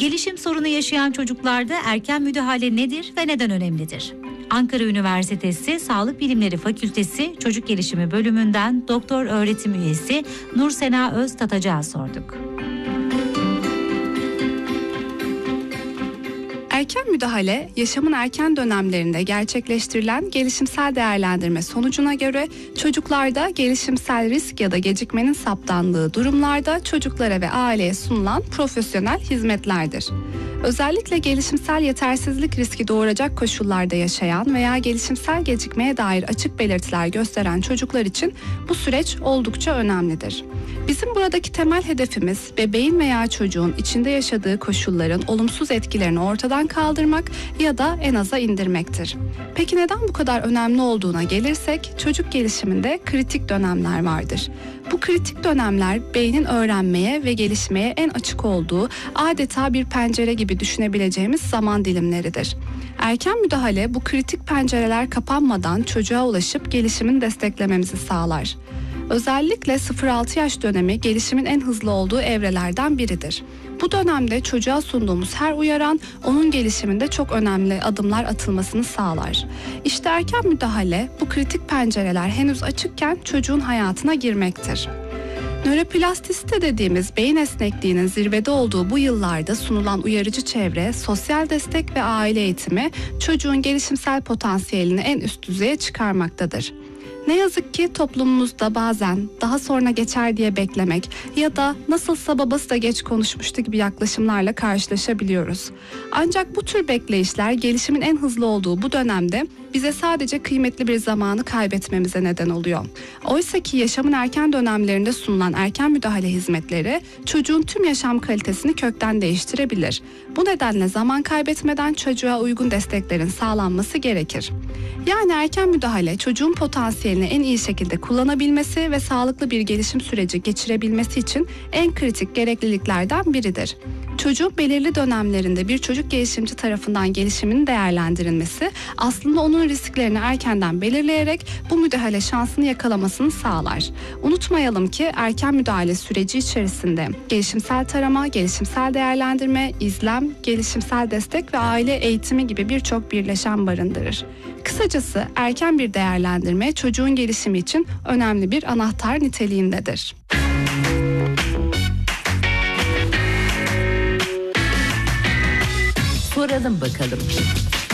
Gelişim sorunu yaşayan çocuklarda erken müdahale nedir ve neden önemlidir? Ankara Üniversitesi Sağlık Bilimleri Fakültesi Çocuk Gelişimi Bölümünden Doktor Öğretim Üyesi Nursena Öztatacı'ya sorduk. Erken müdahale, yaşamın erken dönemlerinde gerçekleştirilen gelişimsel değerlendirme sonucuna göre çocuklarda gelişimsel risk ya da gecikmenin saptandığı durumlarda çocuklara ve aileye sunulan profesyonel hizmetlerdir. Özellikle gelişimsel yetersizlik riski doğuracak koşullarda yaşayan veya gelişimsel gecikmeye dair açık belirtiler gösteren çocuklar için bu süreç oldukça önemlidir. Bizim buradaki temel hedefimiz bebeğin veya çocuğun içinde yaşadığı koşulların olumsuz etkilerini ortadan kaldırmak ya da en aza indirmektir. Peki neden bu kadar önemli olduğuna gelirsek, çocuk gelişiminde kritik dönemler vardır. Bu kritik dönemler beynin öğrenmeye ve gelişmeye en açık olduğu adeta bir pencere gibi düşünebileceğimiz zaman dilimleridir. Erken müdahale bu kritik pencereler kapanmadan çocuğa ulaşıp gelişimini desteklememizi sağlar. Özellikle 0-6 yaş dönemi gelişimin en hızlı olduğu evrelerden biridir. Bu dönemde çocuğa sunduğumuz her uyaran onun gelişiminde çok önemli adımlar atılmasını sağlar. İşte erken müdahale bu kritik pencereler henüz açıkken çocuğun hayatına girmektir. Nöroplastisite dediğimiz beyin esnekliğinin zirvede olduğu bu yıllarda sunulan uyarıcı çevre, sosyal destek ve aile eğitimi çocuğun gelişimsel potansiyelini en üst düzeye çıkarmaktadır. Ne yazık ki toplumumuzda bazen daha sonra geçer diye beklemek ya da nasılsa babası da geç konuşmuştu gibi yaklaşımlarla karşılaşabiliyoruz. Ancak bu tür bekleyişler gelişimin en hızlı olduğu bu dönemde bize sadece kıymetli bir zamanı kaybetmemize neden oluyor. Oysa ki yaşamın erken dönemlerinde sunulan erken müdahale hizmetleri çocuğun tüm yaşam kalitesini kökten değiştirebilir. Bu nedenle zaman kaybetmeden çocuğa uygun desteklerin sağlanması gerekir. Yani erken müdahale çocuğun potansiyelini en iyi şekilde kullanabilmesi ve sağlıklı bir gelişim süreci geçirebilmesi için en kritik gerekliliklerden biridir. Çocuğun belirli dönemlerinde bir çocuk gelişimci tarafından gelişiminin değerlendirilmesi aslında onun risklerini erkenden belirleyerek bu müdahale şansını yakalamasını sağlar. Unutmayalım ki erken müdahale süreci içerisinde gelişimsel tarama, gelişimsel değerlendirme, izlem, gelişimsel destek ve aile eğitimi gibi birçok birleşen barındırır. Kısacası erken bir değerlendirme çocuğun gelişimi için önemli bir anahtar niteliğindedir. Soralım bakalım.